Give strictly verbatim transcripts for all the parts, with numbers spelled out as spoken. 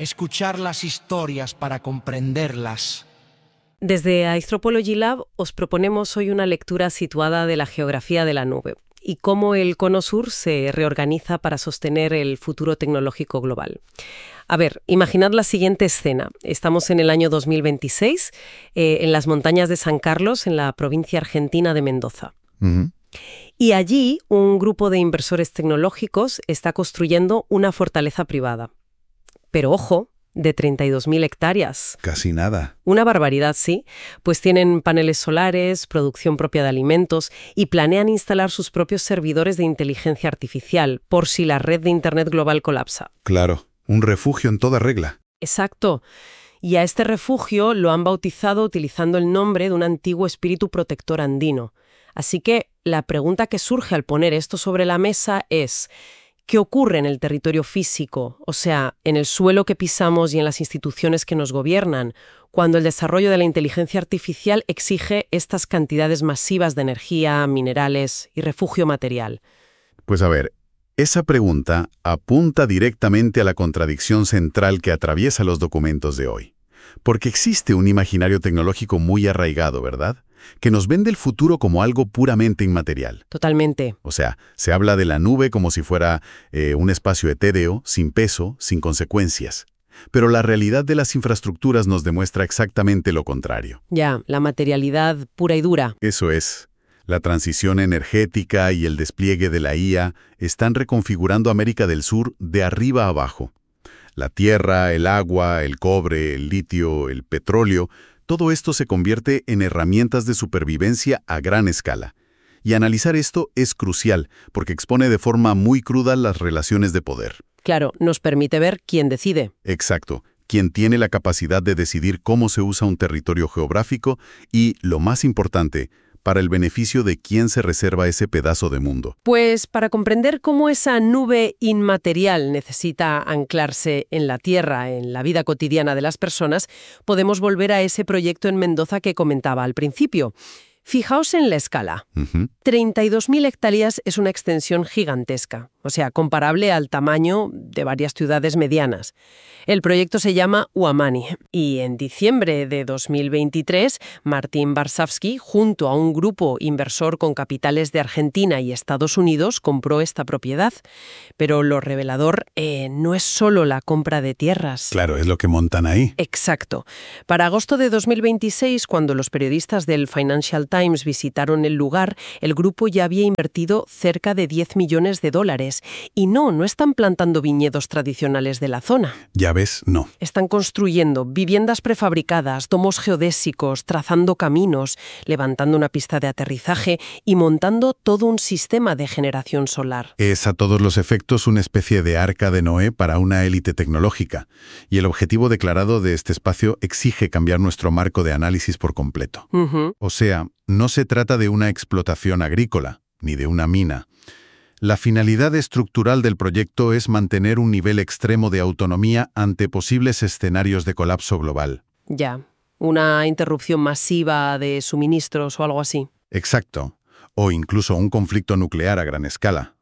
escuchar las historias para comprenderlas. Desde Anthropology Lab os proponemos hoy una lectura situada de la geografía de la nube y cómo el Cono Sur se reorganiza para sostener el futuro tecnológico global. A ver, imaginad la siguiente escena. Estamos en el año dos mil veintiséis, eh, en las montañas de San Carlos, en la provincia argentina de Mendoza. Uh-huh. Y allí un grupo de inversores tecnológicos está construyendo una fortaleza privada. Pero ojo, de treinta y dos mil hectáreas. Casi nada. Una barbaridad, sí. Pues tienen paneles solares, producción propia de alimentos y planean instalar sus propios servidores de inteligencia artificial por si la red de Internet global colapsa. Claro, un refugio en toda regla. Exacto. Y a este refugio lo han bautizado utilizando el nombre de un antiguo espíritu protector andino. Así que la pregunta que surge al poner esto sobre la mesa es: ¿qué ocurre en el territorio físico, o sea, en el suelo que pisamos y en las instituciones que nos gobiernan, cuando el desarrollo de la inteligencia artificial exige estas cantidades masivas de energía, minerales y refugio material? Pues a ver, esa pregunta apunta directamente a la contradicción central que atraviesa los documentos de hoy. Porque existe un imaginario tecnológico muy arraigado, ¿verdad?, que nos vende el futuro como algo puramente inmaterial. Totalmente. O sea, se habla de la nube como si fuera eh, un espacio etéreo, sin peso, sin consecuencias. Pero la realidad de las infraestructuras nos demuestra exactamente lo contrario. Ya, la materialidad pura y dura. Eso es. La transición energética y el despliegue de la I A están reconfigurando América del Sur de arriba a abajo. La tierra, el agua, el cobre, el litio, el petróleo, todo esto se convierte en herramientas de supervivencia a gran escala. Y analizar esto es crucial, porque expone de forma muy cruda las relaciones de poder. Claro, nos permite ver quién decide. Exacto. Quién tiene la capacidad de decidir cómo se usa un territorio geográfico y, lo más importante, para el beneficio de quién se reserva ese pedazo de mundo. Pues para comprender cómo esa nube inmaterial necesita anclarse en la tierra, en la vida cotidiana de las personas, podemos volver a ese proyecto en Mendoza que comentaba al principio. Fijaos en la escala. Uh-huh. treinta y dos mil hectáreas es una extensión gigantesca, o sea, comparable al tamaño de varias ciudades medianas. El proyecto se llama Uamani y en diciembre de dos mil veintitrés, Martin Varsavsky, junto a un grupo inversor con capitales de Argentina y Estados Unidos, compró esta propiedad. Pero lo revelador eh, no es solo la compra de tierras. Claro, es lo que montan ahí. Exacto. Para agosto de dos mil veintiséis, cuando los periodistas del Financial Times visitaron el lugar, el grupo ya había invertido cerca de diez millones de dólares. Y no, no están plantando viñedos tradicionales de la zona. Ya ves, no. Están construyendo viviendas prefabricadas, domos geodésicos, trazando caminos, levantando una pista de aterrizaje y montando todo un sistema de generación solar. Es a todos los efectos una especie de arca de Noé para una élite tecnológica. Y el objetivo declarado de este espacio exige cambiar nuestro marco de análisis por completo. Uh-huh. O sea, no se trata de una explotación agrícola, ni de una mina. La finalidad estructural del proyecto es mantener un nivel extremo de autonomía ante posibles escenarios de colapso global. Ya, una interrupción masiva de suministros o algo así. Exacto. O incluso un conflicto nuclear a gran escala.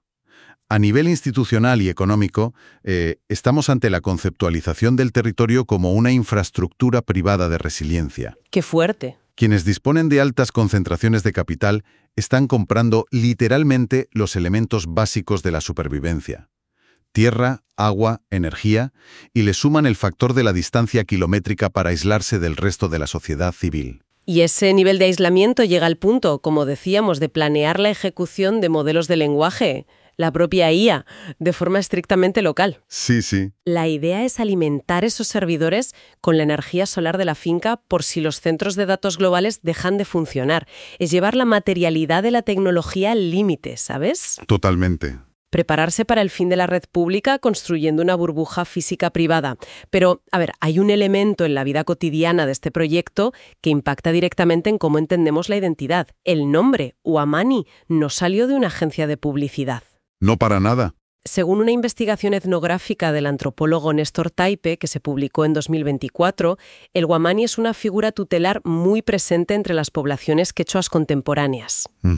A nivel institucional y económico, eh, estamos ante la conceptualización del territorio como una infraestructura privada de resiliencia. ¡Qué fuerte! Quienes disponen de altas concentraciones de capital están comprando literalmente los elementos básicos de la supervivencia. Tierra, agua, energía, y le suman el factor de la distancia kilométrica para aislarse del resto de la sociedad civil. Y ese nivel de aislamiento llega al punto, como decíamos, de planear la ejecución de modelos de lenguaje, la propia I A, de forma estrictamente local. Sí, sí. La idea es alimentar esos servidores con la energía solar de la finca por si los centros de datos globales dejan de funcionar. Es llevar la materialidad de la tecnología al límite, ¿sabes? Totalmente. Prepararse para el fin de la red pública construyendo una burbuja física privada. Pero, a ver, hay un elemento en la vida cotidiana de este proyecto que impacta directamente en cómo entendemos la identidad. El nombre, Uamani, no salió de una agencia de publicidad. No para nada. Según una investigación etnográfica del antropólogo Néstor Taipe, que se publicó en dos mil veinticuatro, el Uamani es una figura tutelar muy presente entre las poblaciones quechuas contemporáneas. Uh-huh.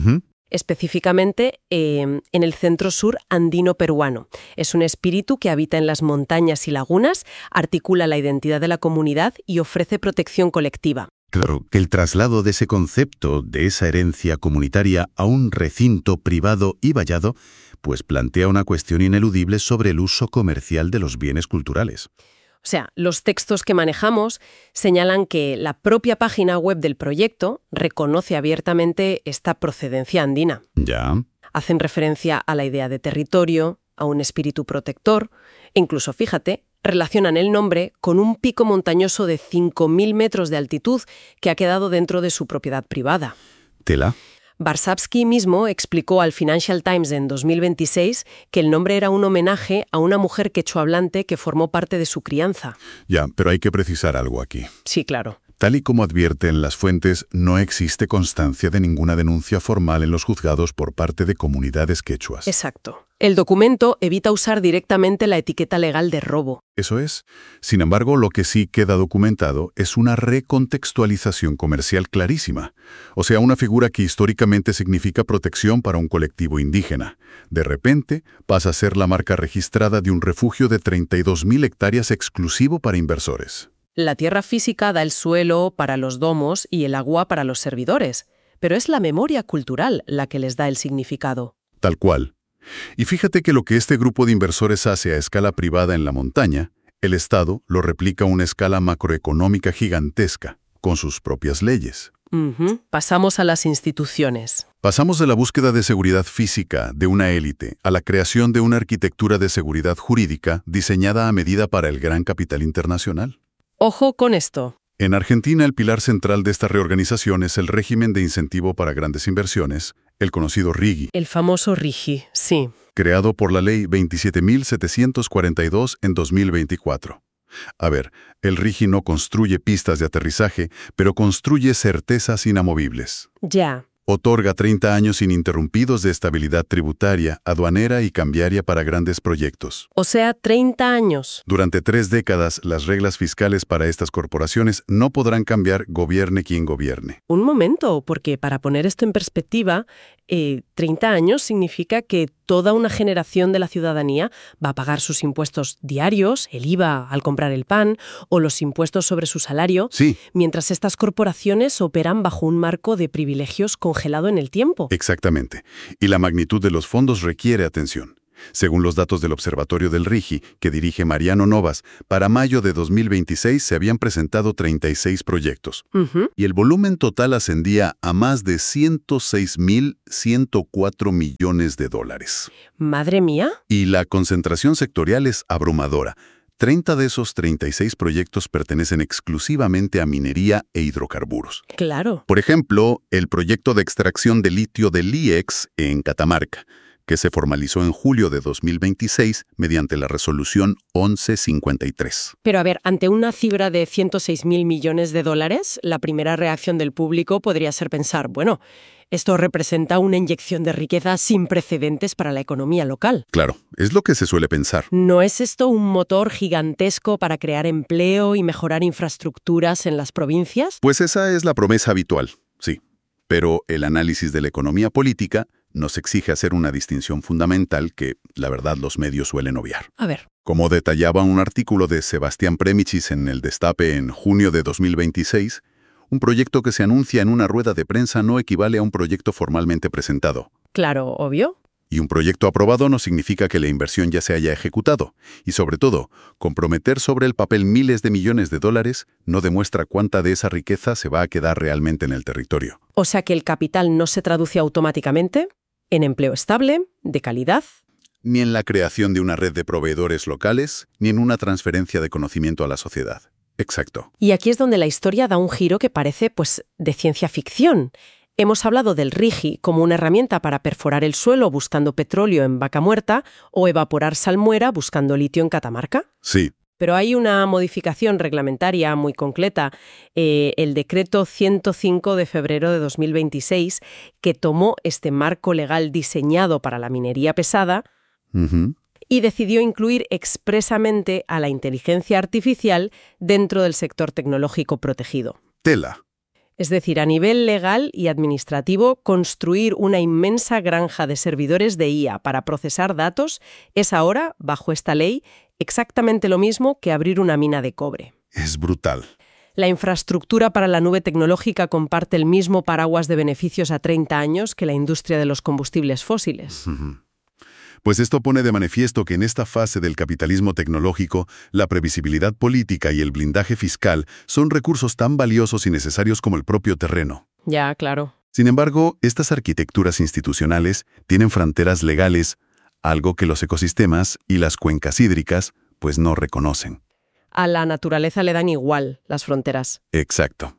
específicamente eh, en el centro-sur andino peruano. Es un espíritu que habita en las montañas y lagunas, articula la identidad de la comunidad y ofrece protección colectiva. Claro, que el traslado de ese concepto, de esa herencia comunitaria a un recinto privado y vallado, pues plantea una cuestión ineludible sobre el uso comercial de los bienes culturales. O sea, los textos que manejamos señalan que la propia página web del proyecto reconoce abiertamente esta procedencia andina. Ya. Hacen referencia a la idea de territorio, a un espíritu protector, e incluso, fíjate, relacionan el nombre con un pico montañoso de cinco mil metros de altitud que ha quedado dentro de su propiedad privada. Tela. Varsavsky mismo explicó al Financial Times en dos mil veintiséis que el nombre era un homenaje a una mujer quechohablante que formó parte de su crianza. Ya, pero hay que precisar algo aquí. Sí, claro. Tal y como advierten las fuentes, no existe constancia de ninguna denuncia formal en los juzgados por parte de comunidades quechuas. Exacto. El documento evita usar directamente la etiqueta legal de robo. Eso es. Sin embargo, lo que sí queda documentado es una recontextualización comercial clarísima. O sea, una figura que históricamente significa protección para un colectivo indígena. De repente, pasa a ser la marca registrada de un refugio de treinta y dos mil hectáreas exclusivo para inversores. La tierra física da el suelo para los domos y el agua para los servidores, pero es la memoria cultural la que les da el significado. Tal cual. Y fíjate que lo que este grupo de inversores hace a escala privada en la montaña, el Estado lo replica a una escala macroeconómica gigantesca, con sus propias leyes. Uh-huh. Pasamos a las instituciones. Pasamos de la búsqueda de seguridad física de una élite a la creación de una arquitectura de seguridad jurídica diseñada a medida para el gran capital internacional. Ojo con esto. En Argentina, el pilar central de esta reorganización es el régimen de incentivo para grandes inversiones, el conocido RIGI. El famoso RIGI, sí. Creado por la Ley veintisiete mil setecientos cuarenta y dos en dos mil veinticuatro. A ver, el RIGI no construye pistas de aterrizaje, pero construye certezas inamovibles. Ya. Otorga treinta años ininterrumpidos de estabilidad tributaria, aduanera y cambiaria para grandes proyectos. O sea, treinta años. Durante tres décadas, las reglas fiscales para estas corporaciones no podrán cambiar gobierne quien gobierne. Un momento, porque para poner esto en perspectiva, eh, treinta años significa que toda una generación de la ciudadanía va a pagar sus impuestos diarios, el I V A al comprar el pan o los impuestos sobre su salario, sí, mientras estas corporaciones operan bajo un marco de privilegios congelado en el tiempo. Exactamente. Y la magnitud de los fondos requiere atención. Según los datos del Observatorio del RIGI, que dirige Mariano Novas, para mayo de dos mil veintiséis se habían presentado treinta y seis proyectos. Uh-huh. Y el volumen total ascendía a más de ciento seis mil ciento cuatro millones de dólares. ¡Madre mía! Y la concentración sectorial es abrumadora. treinta de esos treinta y seis proyectos pertenecen exclusivamente a minería e hidrocarburos. Claro. Por ejemplo, el proyecto de extracción de litio del I E X en Catamarca, que se formalizó en julio de dos mil veintiséis mediante la resolución once cincuenta y tres. Pero a ver, ante una cifra de ciento seis mil millones de dólares, la primera reacción del público podría ser pensar, bueno, esto representa una inyección de riqueza sin precedentes para la economía local. Claro, es lo que se suele pensar. ¿No es esto un motor gigantesco para crear empleo y mejorar infraestructuras en las provincias? Pues esa es la promesa habitual, sí. Pero el análisis de la economía política nos exige hacer una distinción fundamental que, la verdad, los medios suelen obviar. A ver. Como detallaba un artículo de Sebastián Premichis en El Destape en junio de dos mil veintiséis, un proyecto que se anuncia en una rueda de prensa no equivale a un proyecto formalmente presentado. Claro, obvio. Y un proyecto aprobado no significa que la inversión ya se haya ejecutado. Y sobre todo, comprometer sobre el papel miles de millones de dólares no demuestra cuánta de esa riqueza se va a quedar realmente en el territorio. O sea que el capital no se traduce automáticamente en empleo estable, de calidad. Ni en la creación de una red de proveedores locales, ni en una transferencia de conocimiento a la sociedad. Exacto. Y aquí es donde la historia da un giro que parece, pues, de ciencia ficción. Hemos hablado del RIGI como una herramienta para perforar el suelo buscando petróleo en Vaca Muerta o evaporar salmuera buscando litio en Catamarca. Sí. Pero hay una modificación reglamentaria muy concreta, eh, el decreto ciento cinco de febrero de dos mil veintiséis, que tomó este marco legal diseñado para la minería pesada Uh-huh. y decidió incluir expresamente a la inteligencia artificial dentro del sector tecnológico protegido. Tela. Es decir, a nivel legal y administrativo, construir una inmensa granja de servidores de I A para procesar datos es ahora, bajo esta ley, exactamente lo mismo que abrir una mina de cobre. Es brutal. La infraestructura para la nube tecnológica comparte el mismo paraguas de beneficios a treinta años que la industria de los combustibles fósiles. Uh-huh. Pues esto pone de manifiesto que en esta fase del capitalismo tecnológico, la previsibilidad política y el blindaje fiscal son recursos tan valiosos y necesarios como el propio terreno. Ya, claro. Sin embargo, estas arquitecturas institucionales tienen fronteras legales, algo que los ecosistemas y las cuencas hídricas pues no reconocen. A la naturaleza le dan igual las fronteras. Exacto.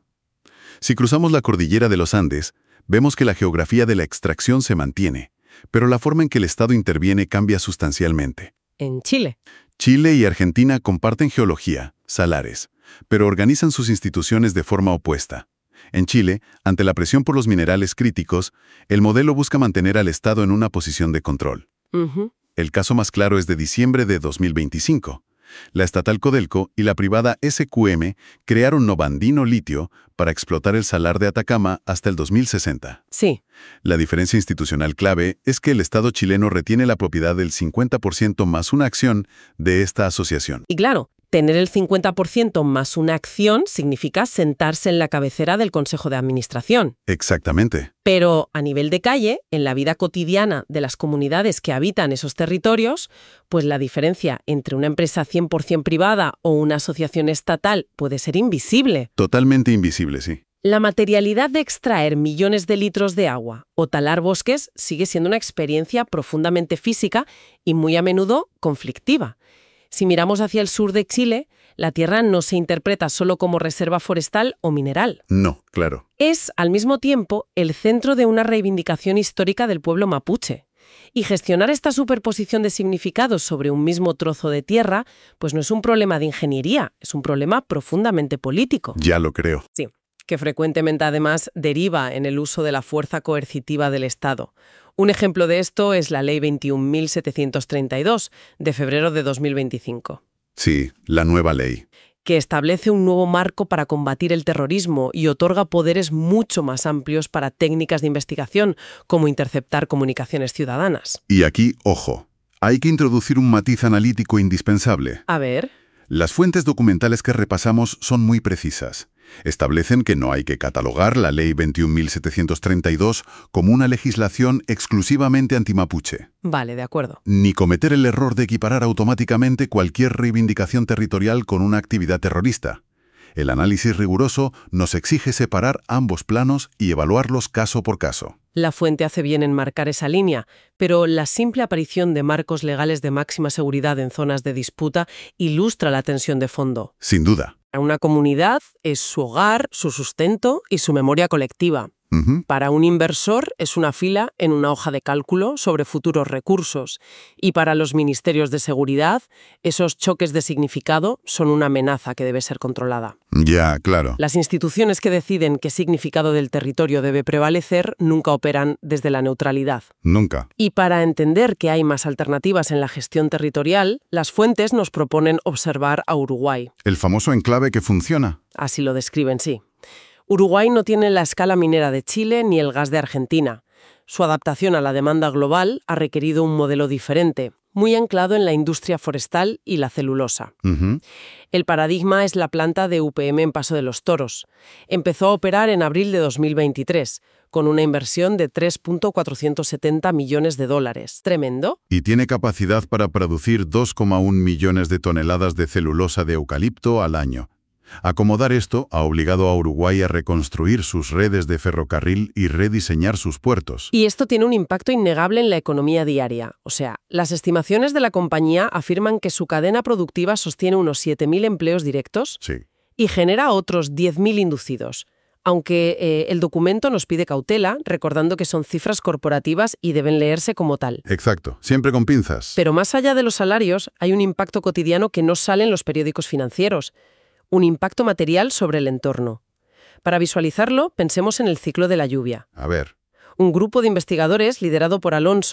Si cruzamos la cordillera de los Andes, vemos que la geografía de la extracción se mantiene, pero la forma en que el Estado interviene cambia sustancialmente. En Chile. Chile y Argentina comparten geología, salares, pero organizan sus instituciones de forma opuesta. En Chile, ante la presión por los minerales críticos, el modelo busca mantener al Estado en una posición de control. Uh-huh. El caso más claro es de diciembre de dos mil veinticinco. La estatal Codelco y la privada S Q M crearon Novandino Litio para explotar el salar de Atacama hasta el dos mil sesenta. Sí. La diferencia institucional clave es que el Estado chileno retiene la propiedad del cincuenta por ciento más una acción de esta asociación. Y claro, tener el cincuenta por ciento más una acción significa sentarse en la cabecera del Consejo de Administración. Exactamente. Pero a nivel de calle, en la vida cotidiana de las comunidades que habitan esos territorios, pues la diferencia entre una empresa cien por ciento privada o una asociación estatal puede ser invisible. Totalmente invisible, sí. La materialidad de extraer millones de litros de agua o talar bosques sigue siendo una experiencia profundamente física y muy a menudo conflictiva. Si miramos hacia el sur de Chile, la tierra no se interpreta solo como reserva forestal o mineral. No, claro. Es, al mismo tiempo, el centro de una reivindicación histórica del pueblo mapuche. Y gestionar esta superposición de significados sobre un mismo trozo de tierra, pues no es un problema de ingeniería, es un problema profundamente político. Ya lo creo. Sí, que frecuentemente además deriva en el uso de la fuerza coercitiva del Estado. Un ejemplo de esto es la Ley veintiún mil setecientos treinta y dos, de febrero de dos mil veinticinco. Sí, la nueva ley. Que establece un nuevo marco para combatir el terrorismo y otorga poderes mucho más amplios para técnicas de investigación, como interceptar comunicaciones ciudadanas. Y aquí, ojo, hay que introducir un matiz analítico indispensable. A ver. Las fuentes documentales que repasamos son muy precisas. Establecen que no hay que catalogar la Ley veintiún mil setecientos treinta y dos como una legislación exclusivamente antimapuche. Vale, de acuerdo. Ni cometer el error de equiparar automáticamente cualquier reivindicación territorial con una actividad terrorista. El análisis riguroso nos exige separar ambos planos y evaluarlos caso por caso. La fuente hace bien en marcar esa línea, pero la simple aparición de marcos legales de máxima seguridad en zonas de disputa ilustra la tensión de fondo. Sin duda. Para una comunidad es su hogar, su sustento y su memoria colectiva. Uh-huh. Para un inversor es una fila en una hoja de cálculo sobre futuros recursos. Y para los ministerios de seguridad, esos choques de significado son una amenaza que debe ser controlada. Ya, claro. Las instituciones que deciden qué significado del territorio debe prevalecer nunca operan desde la neutralidad. Nunca. Y para entender que hay más alternativas en la gestión territorial, las fuentes nos proponen observar a Uruguay. El famoso enclave que funciona. Así lo describen, sí. Uruguay no tiene la escala minera de Chile ni el gas de Argentina. Su adaptación a la demanda global ha requerido un modelo diferente, muy anclado en la industria forestal y la celulosa. Uh-huh. El paradigma es la planta de U P M en Paso de los Toros. Empezó a operar en abril de dos mil veintitrés, con una inversión de tres punto cuatrocientos setenta millones de dólares. Tremendo. Y tiene capacidad para producir dos coma uno millones de toneladas de celulosa de eucalipto al año. Acomodar esto ha obligado a Uruguay a reconstruir sus redes de ferrocarril y rediseñar sus puertos. Y esto tiene un impacto innegable en la economía diaria. O sea, las estimaciones de la compañía afirman que su cadena productiva sostiene unos siete mil empleos directos Sí. y genera otros diez mil inducidos. Aunque eh, el documento nos pide cautela, recordando que son cifras corporativas y deben leerse como tal. Exacto, siempre con pinzas. Pero más allá de los salarios, hay un impacto cotidiano que no sale en los periódicos financieros. Un impacto material sobre el entorno. Para visualizarlo, pensemos en el ciclo de la lluvia. A ver. Un grupo de investigadores, liderado por Alonso,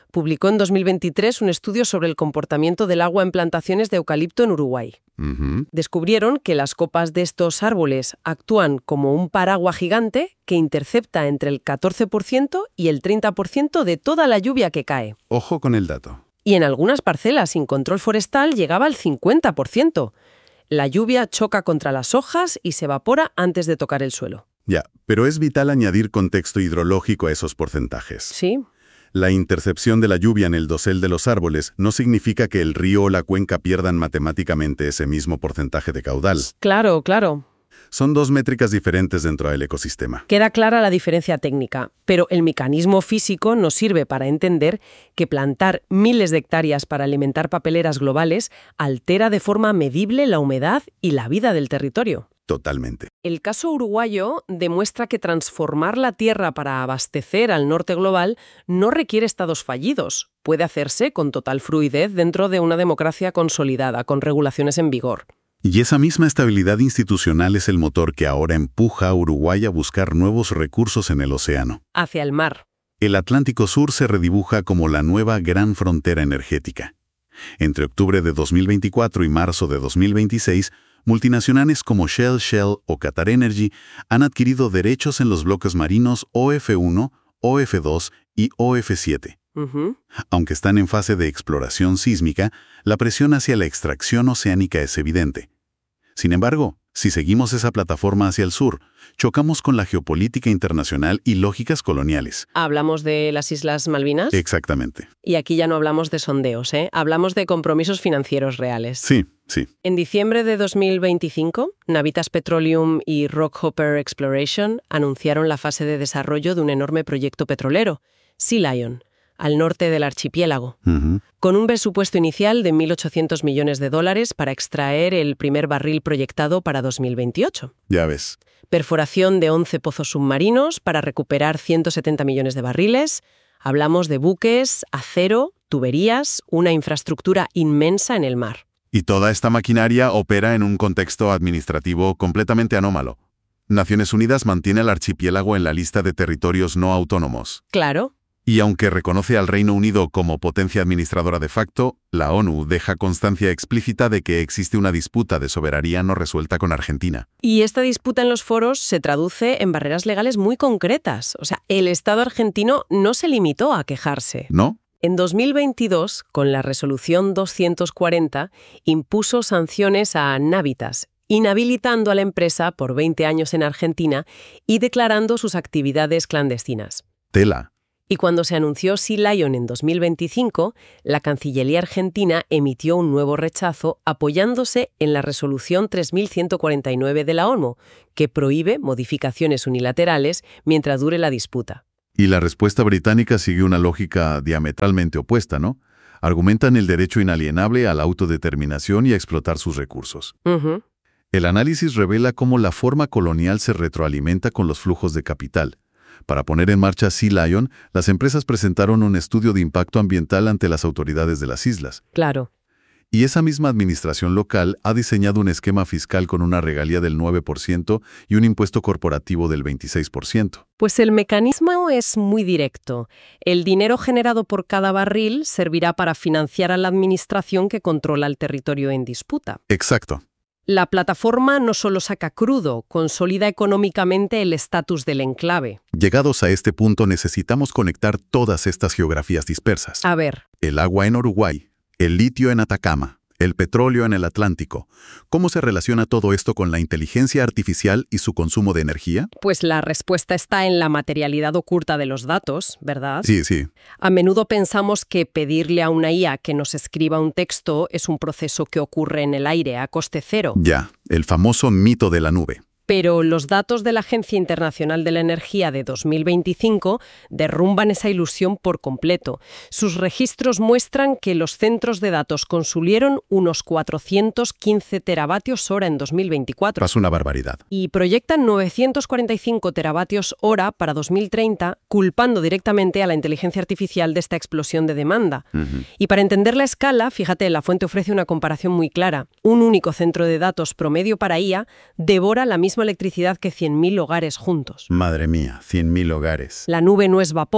publicó en dos mil veintitrés un estudio sobre el comportamiento del agua en plantaciones de eucalipto en Uruguay. Ujú. Descubrieron que las copas de estos árboles actúan como un paraguas gigante que intercepta entre el catorce por ciento y el treinta por ciento de toda la lluvia que cae. Ojo con el dato. Y en algunas parcelas sin control forestal llegaba al cincuenta por ciento. La lluvia choca contra las hojas y se evapora antes de tocar el suelo. Ya, pero es vital añadir contexto hidrológico a esos porcentajes. ¿Sí? La intercepción de la lluvia en el dosel de los árboles no significa que el río o la cuenca pierdan matemáticamente ese mismo porcentaje de caudal. Claro, claro. Son dos métricas diferentes dentro del ecosistema. Queda clara la diferencia técnica, pero el mecanismo físico nos sirve para entender que plantar miles de hectáreas para alimentar papeleras globales altera de forma medible la humedad y la vida del territorio. Totalmente. El caso uruguayo demuestra que transformar la tierra para abastecer al norte global no requiere estados fallidos. Puede hacerse con total fluidez dentro de una democracia consolidada, con regulaciones en vigor. Y esa misma estabilidad institucional es el motor que ahora empuja a Uruguay a buscar nuevos recursos en el océano. Hacia el mar. El Atlántico Sur se redibuja como la nueva gran frontera energética. Entre octubre de dos mil veinticuatro y marzo de dos mil veintiséis, multinacionales como Shell, Shell o Qatar Energy han adquirido derechos en los bloques marinos O F uno, O F dos y O F siete. Uh-huh. Aunque están en fase de exploración sísmica, la presión hacia la extracción oceánica es evidente. Sin embargo, si seguimos esa plataforma hacia el sur, chocamos con la geopolítica internacional y lógicas coloniales. ¿Hablamos de las Islas Malvinas? Exactamente. Y aquí ya no hablamos de sondeos, ¿eh? Hablamos de compromisos financieros reales. Sí, sí. En diciembre de dos mil veinticinco, Navitas Petroleum y Rockhopper Exploration anunciaron la fase de desarrollo de un enorme proyecto petrolero, Sea Lion, al norte del archipiélago, Uh-huh. con un presupuesto inicial de mil ochocientos millones de dólares para extraer el primer barril proyectado para dos mil veintiocho. Ya ves. Perforación de once pozos submarinos para recuperar ciento setenta millones de barriles. Hablamos de buques, acero, tuberías, una infraestructura inmensa en el mar. Y toda esta maquinaria opera en un contexto administrativo completamente anómalo. Naciones Unidas mantiene al archipiélago en la lista de territorios no autónomos. Claro. Y aunque reconoce al Reino Unido como potencia administradora de facto, la ONU deja constancia explícita de que existe una disputa de soberanía no resuelta con Argentina. Y esta disputa en los foros se traduce en barreras legales muy concretas. O sea, el Estado argentino no se limitó a quejarse. ¿No? En dos mil veintidós, con la resolución doscientos cuarenta, impuso sanciones a Navitas, inhabilitando a la empresa por veinte años en Argentina y declarando sus actividades clandestinas. Tela. Y cuando se anunció Sea Lion en dos mil veinticinco, la Cancillería argentina emitió un nuevo rechazo apoyándose en la resolución tres mil ciento cuarenta y nueve de la ONU, que prohíbe modificaciones unilaterales mientras dure la disputa. Y la respuesta británica sigue una lógica diametralmente opuesta, ¿no? Argumentan el derecho inalienable a la autodeterminación y a explotar sus recursos. Uh-huh. El análisis revela cómo la forma colonial se retroalimenta con los flujos de capital. Para poner en marcha Sea Lion, las empresas presentaron un estudio de impacto ambiental ante las autoridades de las islas. Claro. Y esa misma administración local ha diseñado un esquema fiscal con una regalía del nueve por ciento y un impuesto corporativo del veintiséis por ciento. Pues el mecanismo es muy directo. El dinero generado por cada barril servirá para financiar a la administración que controla el territorio en disputa. Exacto. La plataforma no solo saca crudo, consolida económicamente el estatus del enclave. Llegados a este punto necesitamos conectar todas estas geografías dispersas. A ver. El agua en Uruguay, el litio en Atacama, el petróleo en el Atlántico. ¿Cómo se relaciona todo esto con la inteligencia artificial y su consumo de energía? Pues la respuesta está en la materialidad oculta de los datos, ¿verdad? Sí, sí. A menudo pensamos que pedirle a una I A que nos escriba un texto es un proceso que ocurre en el aire a coste cero. Ya, el famoso mito de la nube. Pero los datos de la Agencia Internacional de la Energía de dos mil veinticinco derrumban esa ilusión por completo. Sus registros muestran que los centros de datos consumieron unos cuatrocientos quince teravatios hora en dos mil veinticuatro. Es una barbaridad. Y proyectan novecientos cuarenta y cinco teravatios hora para dos mil treinta, culpando directamente a la inteligencia artificial de esta explosión de demanda. Uh-huh. Y para entender la escala, fíjate, la fuente ofrece una comparación muy clara. Un único centro de datos promedio para I A devora la misma electricidad que cien mil hogares juntos. Madre mía, cien mil hogares. La nube no es vapor,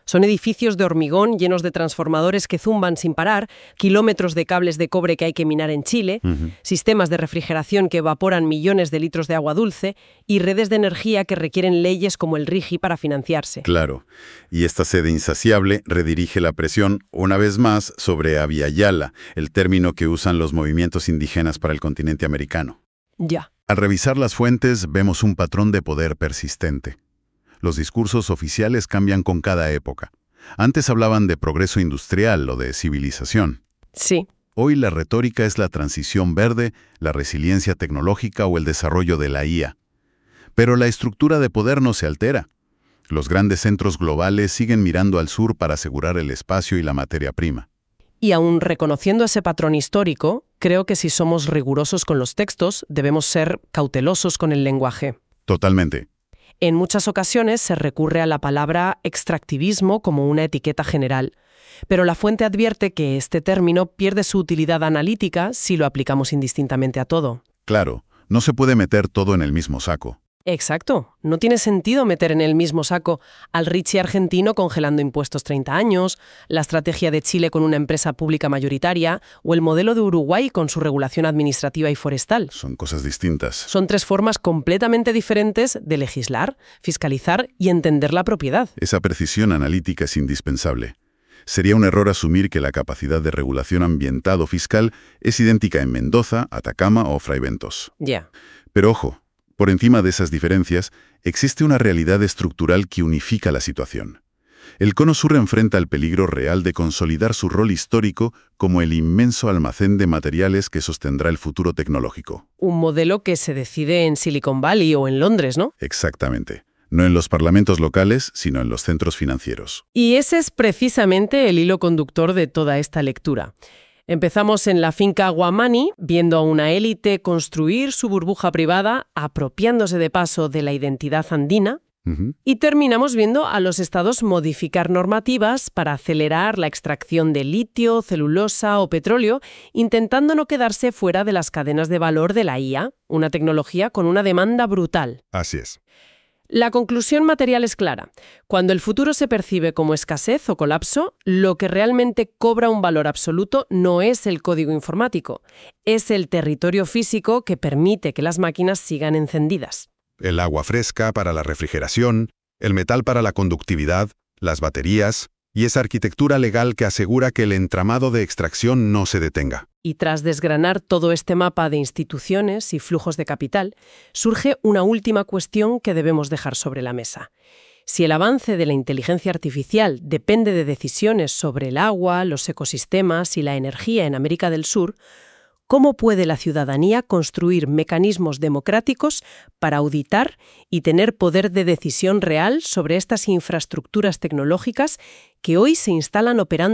Son edificios de hormigón llenos de transformadores que zumban sin parar, kilómetros de cables de cobre que hay que minar en Chile, Ujú. sistemas de refrigeración que evaporan millones de litros de agua dulce y redes de energía que requieren leyes como el RIGI para financiarse. Claro. Y esta sede insaciable redirige la presión, una vez más, sobre Abya-Yala, el término que usan los movimientos indígenas para el continente americano. Ya. Al revisar las fuentes, vemos un patrón de poder persistente. Los discursos oficiales cambian con cada época. Antes hablaban de progreso industrial o de civilización. Sí. Hoy la retórica es la transición verde, la resiliencia tecnológica o el desarrollo de la I A. Pero la estructura de poder no se altera. Los grandes centros globales siguen mirando al sur para asegurar el espacio y la materia prima. Y aun reconociendo ese patrón histórico, creo que si somos rigurosos con los textos, debemos ser cautelosos con el lenguaje. Totalmente. En muchas ocasiones se recurre a la palabra extractivismo como una etiqueta general, pero la fuente advierte que este término pierde su utilidad analítica si lo aplicamos indistintamente a todo. Claro, no se puede meter todo en el mismo saco. Exacto. No tiene sentido meter en el mismo saco al Richie argentino congelando impuestos treinta años, la estrategia de Chile con una empresa pública mayoritaria o el modelo de Uruguay con su regulación administrativa y forestal. Son cosas distintas. Son tres formas completamente diferentes de legislar, fiscalizar y entender la propiedad. Esa precisión analítica es indispensable. Sería un error asumir que la capacidad de regulación ambiental o fiscal es idéntica en Mendoza, Atacama o Fraiventos. Ya. Pero ojo, por encima de esas diferencias, existe una realidad estructural que unifica la situación. El Cono Sur enfrenta el peligro real de consolidar su rol histórico como el inmenso almacén de materiales que sostendrá el futuro tecnológico. Un modelo que se decide en Silicon Valley o en Londres, ¿no? Exactamente. No en los parlamentos locales, sino en los centros financieros. Y ese es precisamente el hilo conductor de toda esta lectura. Empezamos en la finca Guamani, viendo a una élite construir su burbuja privada, apropiándose de paso de la identidad andina, Ujú. y terminamos viendo a los estados modificar normativas para acelerar la extracción de litio, celulosa o petróleo, intentando no quedarse fuera de las cadenas de valor de la I A, una tecnología con una demanda brutal. Así es. La conclusión material es clara. Cuando el futuro se percibe como escasez o colapso, lo que realmente cobra un valor absoluto no es el código informático, es el territorio físico que permite que las máquinas sigan encendidas. El agua fresca para la refrigeración, el metal para la conductividad, las baterías y esa arquitectura legal que asegura que el entramado de extracción no se detenga. Y tras desgranar todo este mapa de instituciones y flujos de capital, surge una última cuestión que debemos dejar sobre la mesa. Si el avance de la inteligencia artificial depende de decisiones sobre el agua, los ecosistemas y la energía en América del Sur, ¿cómo puede la ciudadanía construir mecanismos democráticos para auditar y tener poder de decisión real sobre estas infraestructuras tecnológicas que hoy se instalan operando